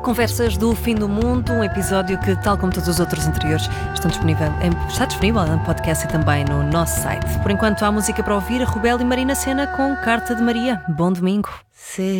Conversas do Fim do Mundo, um episódio que, tal como todos os outros anteriores, está disponível em podcast e também no nosso site. Por enquanto, há música para ouvir, Rebelde e Marina Sena com Carta de Maria. Bom domingo.